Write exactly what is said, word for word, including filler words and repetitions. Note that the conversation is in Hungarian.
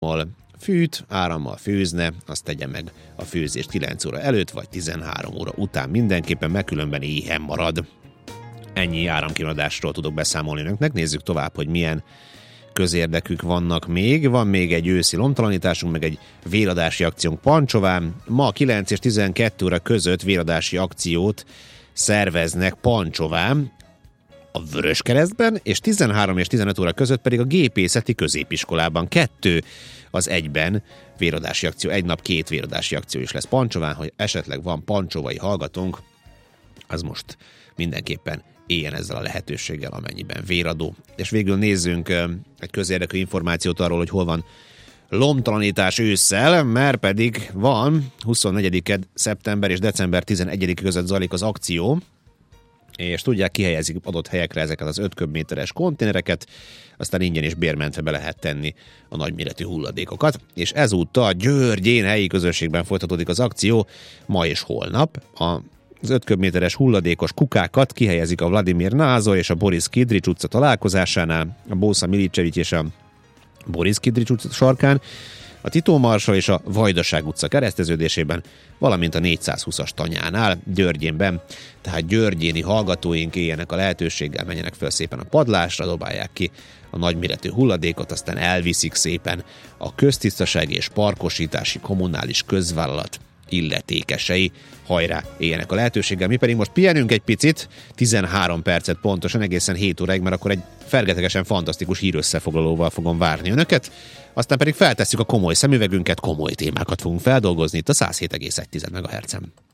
fűt, árammal főzne, azt tegye meg a főzést kilenc óra előtt, vagy tizenhárom óra után mindenképpen, mert különben éhen marad. Ennyi áramkimaradásról tudok beszámolni önöknek. Nézzük tovább, hogy milyen közérdekük vannak még. Van még egy őszi lomtalanításunk, meg egy véradási akciónk Pancsován. Ma kilenc és tizenkét óra között véradási akciót szerveznek Pancsován a Vöröskeresztben, és tizenhárom és tizenöt óra között pedig a gépészeti középiskolában. Kettő az egyben véradási akció. Egy nap két véradási akció is lesz Pancsován, hogy esetleg van pancsovai hallgatónk, az most mindenképpen éljen ezzel a lehetőséggel, amennyiben véradó. És végül nézzünk egy közérdekű információt arról, hogy hol van lomtalanítás ősszel, mert pedig van huszonnegyedike szeptember és december tizenegyedike között zajlik az akció, és tudják, kihelyezik adott helyekre ezeket az öt köbméteres konténereket, aztán ingyen és bérmentve be lehet tenni a nagyméretű hulladékokat, és ezúttal Györgyén helyi közösségben folytatódik az akció ma és holnap. A Az öt köbméteres hulladékos kukákat kihelyezik a Vladimir Názor és a Boris Kidrics utca találkozásánál, a Bósza Milicevics és a Boris Kidrics utca sarkán, a Titó Marsa és a Vajdaság utca kereszteződésében, valamint a négyszázhúszas tanyánál Györgyénben. Tehát györgyéni hallgatóink éljenek a lehetőséggel, menjenek fel szépen a padlásra, dobálják ki a nagyméretű hulladékot, aztán elviszik szépen a köztisztasági és parkosítási kommunális közvállalat illetékesei. Hajrá, éljenek a lehetőséggel. Mi pedig most pihenünk egy picit, tizenhárom percet pontosan, egészen hét óráig, mert akkor egy fergetegesen fantasztikus hírösszefoglalóval fogom várni önöket, aztán pedig feltesszük a komoly szemüvegünket, komoly témákat fogunk feldolgozni itt a száz hét egész egy megahertzen.